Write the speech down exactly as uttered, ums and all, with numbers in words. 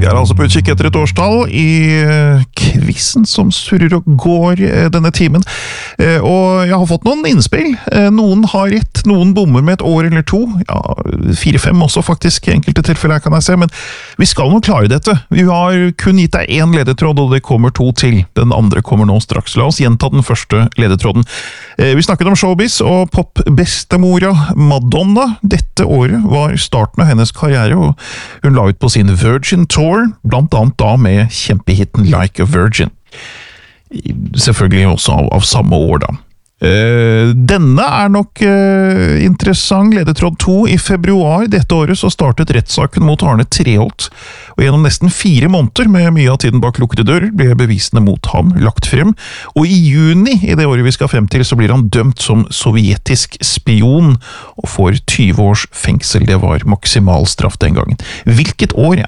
er altså på utkikk etter et årstall i quizen som surrer og går denne timen. Og jeg har fått noen innspill. Noen har rett, noen bommer med et år eller to. Ja, fire-fem også faktisk, i enkelte tilfeller kan jeg se, men vi skal nå klare dette. Vi har kun gitt deg en ledetråd, og det kommer to til. Den andre kommer nå straks. La oss gjenta den første ledetråden. Vi snakket om showbiz og pop-bestemora Madonna. Dette året var starten av hennes karriere, og hun la ut på sin Virgin Tour, blant annet da med kjempehitten Like a Virgin. Selvfølgelig også av, av samme år da. Uh, denne er nok uh, interessant. Ledetråd to. I februar dette året så startet rettssaken mot Arne Treholt, og gjennom nesten fire måneder med mye av tiden bak lukkede dører ble bevisene mot ham lagt frem, og i juni i det året vi skal frem til så blir han dømt som sovjetisk spion og får tyve års fengsel. Det var maksimalstraff den gangen. Hvilket år